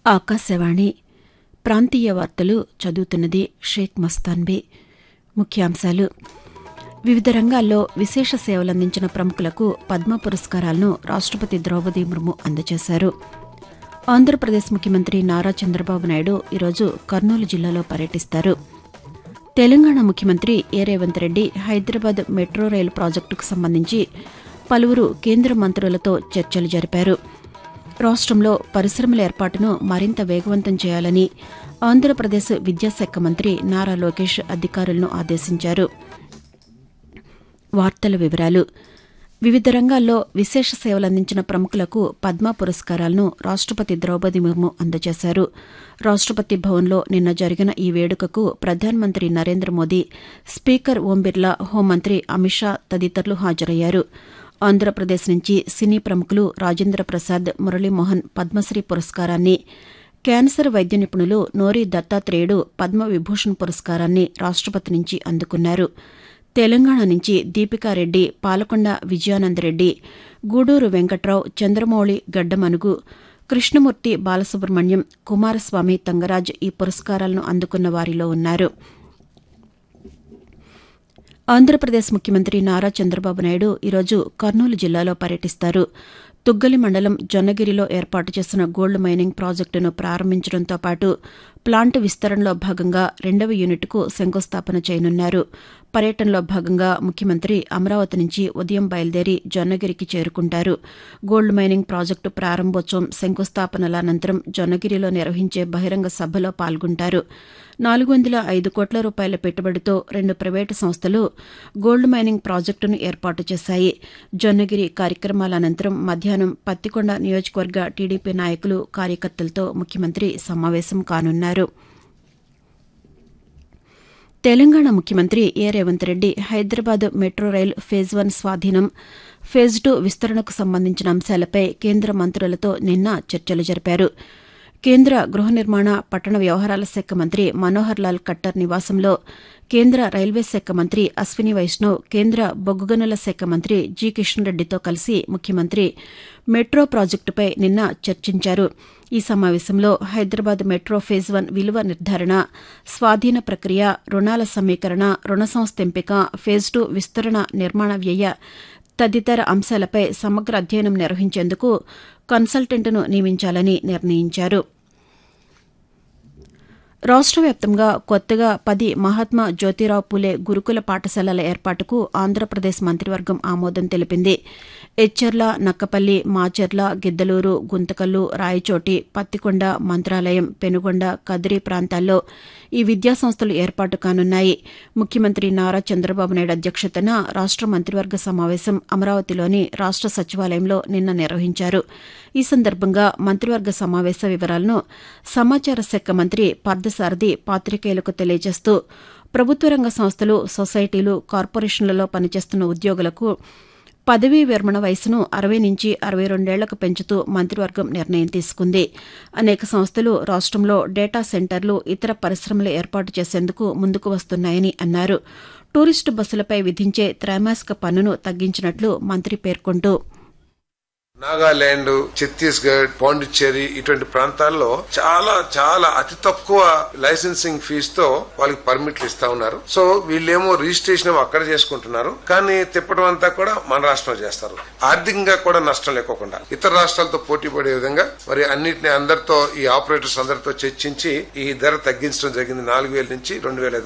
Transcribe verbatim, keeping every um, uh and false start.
ఆకాశవాణి ప్రాంతీయ వార్తలు చదువుతున్నది షేక్ మస్తాన్బీ. ముఖ్యాంశాలు: వివిధ రంగాల్లో విశేష సేవలందించిన ప్రముఖులకు పద్మ పురస్కారాలను రాష్టపతి ద్రౌపది ముర్ము అందజేశారు. ఆంధ్రప్రదేశ్ ముఖ్యమంత్రి నారా చంద్రబాబు నాయుడు ఈరోజు కర్నూలు జిల్లాలో పర్యటిస్తారు. తెలంగాణ ముఖ్యమంత్రి ఏ రేవంత్ రెడ్డి హైదరాబాద్ మెట్రో రైలు ప్రాజెక్టుకు సంబంధించి పలువురు కేంద్ర మంత్రులతో చర్చలు జరిపారు. రాష్టంలో పరిశ్రమల ఏర్పాటును మరింత వేగవంతం చేయాలని ఆంధ్రప్రదేశ్ విద్యాశాఖ మంత్రి నారా లోకేష్ అధికారులను ఆదేశించారు. వార్తల వివరాలు: వివిధ రంగాల్లో విశేష సేవలందించిన ప్రముఖులకు పద్మ పురస్కారాలను రాష్టపతి ద్రౌపది ముర్ము అందజేశారు. రాష్టపతి భవన్లో నిన్న జరిగిన ఈ వేడుకకు ప్రధానమంత్రి నరేంద్ర మోదీ, స్పీకర్ ఓం బిర్లా, హోంమంత్రి అమిత్ షా తదితరులు హాజరయ్యారు. ఆంధ్రప్రదేశ్ నుంచి సినీ ప్రముఖులు రాజేంద్ర ప్రసాద్, మురళీమోహన్ పద్మశ్రీ పురస్కారాన్ని, క్యాన్సర్ వైద్య నిపుణులు నోరి దత్తాత్రేయుడు పద్మ విభూషణ్ పురస్కారాన్ని రాష్టపతి నుంచి అందుకున్నారు. తెలంగాణ నుంచి దీపికారెడ్డి, పాలకొండ విజయానందరెడ్డి, గూడూరు వెంకట్రావు, చంద్రమౌళి గడ్డమనుగు, కృష్ణమూర్తి బాలసుబ్రహ్మణ్యం, కుమారస్వామి తంగరాజ్ ఈ పురస్కారాలను అందుకున్న వారిలో ఉన్నారు. ఆంధ్రప్రదేశ్ ముఖ్యమంత్రి నారా చంద్రబాబు నాయుడు ఈరోజు కర్నూలు జిల్లాలో పర్యటిస్తారు. తుగ్గలి మండలం జొన్నగిరిలో ఏర్పాటు చేసిన గోల్డ్ మైనింగ్ ప్రాజెక్టును ప్రారంభించడంతో పాటు ప్లాంట్ విస్తరణలో భాగంగా రెండవ యూనిట్కు శంకుస్థాపన చేయనున్నారు. పర్యటనలో భాగంగా ముఖ్యమంత్రి అమరావతి నుంచి ఉదయం బయలుదేరి జొన్నగిరికి చేరుకుంటారు. గోల్డ్ మైనింగ్ ప్రాజెక్టు ప్రారంభోత్సవం, శంకుస్థాపనల అనంతరం జొన్నగిరిలో నిర్వహించే బహిరంగ సభలో పాల్గొంటారు. నాలుగు వందల ఐదు కోట్ల రూపాయల పెట్టుబడితో రెండు ప్రైవేటు సంస్థలు గోల్డ్ మైనింగ్ ప్రాజెక్టును ఏర్పాటు చేశాయి. జొన్నగిరి కార్యక్రమాల అనంతరం మధ్యాహ్నం పత్తికొండ నియోజకవర్గ టీడీపీ నాయకులు, కార్యకర్తలతో ముఖ్యమంత్రి సమావేశం కానున్నారు. తెలంగాణ ముఖ్యమంత్రి ఏ Revanth Reddy Hyderabad metro rail phase one స్వాధీనం, ఫేజ్ టూ విస్తరణకు సంబంధించిన అంశాలపై కేంద్ర మంత్రులతో నిన్న చర్చలు జరిపారు. కేంద్ర గృహ నిర్మాణ, పట్టణ వ్యవహారాల శాఖ మంత్రి మనోహర్ లాల్ ఖట్టర్ నివాసంలో కేంద్ర రైల్వే శాఖ మంత్రి అశ్విని వైష్ణవ్, కేంద్ర బొగ్గు గనుల శాఖ మంత్రి జి కిషన్ రెడ్డితో కలిసి ముఖ్యమంత్రి మెట్రో ప్రాజెక్టుపై నిన్న చర్చించారు. ఈ సమావేశంలో హైదరాబాద్ మెట్రో ఫేజ్ వన్ విలువ నిర్ధారణ, స్వాధీన ప్రక్రియ, రుణాల సమీకరణ, రుణ సంస్థ ఎంపిక, ఫేజ్ టూ విస్తరణ నిర్మాణ వ్యయ తదితర అంశాలపై సమగ్ర అధ్యయనం నిర్వహించేందుకు కన్సల్టెంట్ను నియమించాలని నిర్ణయించారు. రాష్ట్ర వ్యాప్తంగా కొత్తగా పది మహాత్మా జ్యోతిరావు పూలే గురుకుల పాఠశాలల ఏర్పాటుకు ఆంధ్రప్రదేశ్ మంత్రివర్గం ఆమోదం తెలిపింది. ఎచ్చెర్ల, నక్కపల్లి, మాచెర్ల, గిద్దలూరు, గుంతకల్లు, రాయచోటి, పత్తికొండ, మంత్రాలయం, పెనుగొండ, కదిరి ప్రాంతాల్లో ఈ విద్యాసంస్థలు ఏర్పాటు కానున్నాయి. ముఖ్యమంత్రి నారా చంద్రబాబు నాయుడు అధ్యక్షతన రాష్ట్ర మంత్రివర్గ సమావేశం అమరావతిలోని రాష్ట్ర సచివాలయంలో నిన్న నిర్వహించారు. ఈ సందర్భంగా మంత్రివర్గ సమావేశ వివరాలను సమాచార శాఖ మంత్రి పార్థసారథి పాతికేయులకు తెలియజేస్తూ, ప్రభుత్వ రంగ సంస్థలు, సొసైటీలు, కార్పొరేషన్లలో పనిచేస్తున్న ఉద్యోగులకు పదవీ విరమణ వయసును అరవై నుంచి అరవై రెండేళ్లకు పెంచుతూ మంత్రివర్గం నిర్ణయం తీసుకుంది. అనేక సంస్థలు రాష్టంలో డేటా సెంటర్లు, ఇతర పరిశ్రమలు ఏర్పాటు చేసేందుకు ముందుకు వస్తున్నాయని అన్నారు. టూరిస్టు బస్సులపై విధించే త్రైమాసిక పన్నును తగ్గించినట్లు మంత్రి పేర్కొంటూ, నాగాలాండ్, ఛత్తీస్గఢ్, పాండిచ్చేరి ఇటువంటి ప్రాంతాల్లో చాలా చాలా అతి తక్కువ లైసెన్సింగ్ ఫీజుతో వాళ్ళకి పర్మిట్లు ఇస్తా ఉన్నారు. సో వీళ్ళేమో రిజిస్ట్రేషన్ అక్కడ చేసుకుంటున్నారు, కానీ తిప్పడం అంతా కూడా మన రాష్ట్రంలో చేస్తారు. ఆర్థికంగా కూడా నష్టం లేకోకుండా ఇతర రాష్ట్రాలతో పోటీ పడే విధంగా మరి అన్నింటినీ అందరితో, ఈ ఆపరేటర్స్ అందరితో చర్చించి ఈ ధర తగ్గించడం జరిగింది. నాలుగు వేల నుంచి రెండు వేల